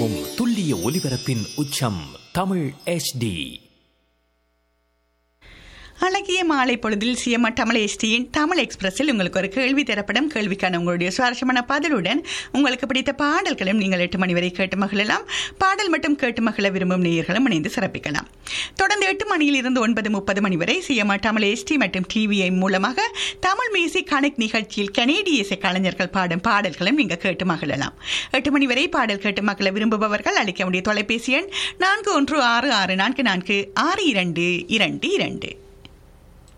எந்நேரமும் துல்லிய ஒலிபரப்பின் உச்சம் தமிழ் HD. அழகிய மாலை பொழுதில் சிஎம்ஆர் தமிழ் எஸ்டியின் தமிழ் எக்ஸ்பிரஸில் உங்களுக்கு ஒரு கேள்வி தரப்படும். கேள்விக்கான உங்களுடைய சுவாரஸ்யமான பதிலுடன் உங்களுக்கு பிடித்த பாடல்களும் நீங்கள் 8 மணி வரை கேட்டு மகிழலாம். பாடல் மட்டும் கேட்டு மகிழ விரும்பும் நேயர்களும் இணைந்து சிறப்பிக்கலாம். தொடர்ந்து 8 மணியில் இருந்து 9:30 மணி வரை சிஎம்ஆர் தமிழ் எஸ்டி மற்றும் டிவிஐ மூலமாக தமிழ் மியூசிக் கனெக்ட் நிகழ்ச்சியில் கனேடிய இசை கலைஞர்கள் பாடும் பாடல்களும் நீங்கள் கேட்டு மகிழலாம். 8 மணி வரை பாடல் கேட்டு மகிழ விரும்புபவர்கள் அழைக்க வேண்டிய தொலைபேசி எண் 4166446222.